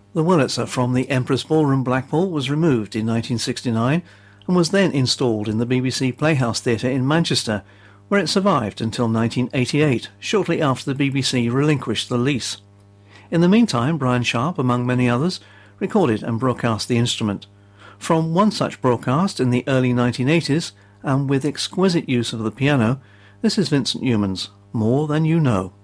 The Wurlitzer from the Empress Ballroom, Blackpool, was removed in 1969 and was then installed in the BBC Playhouse Theatre in Manchester, where it survived until 1988, shortly after the BBC relinquished the lease. In the meantime, Brian Sharp, among many others, recorded and broadcast the instrument. From one such broadcast in the early 1980s, and with exquisite use of the piano, this is Vincent Youmans, More Than You Know.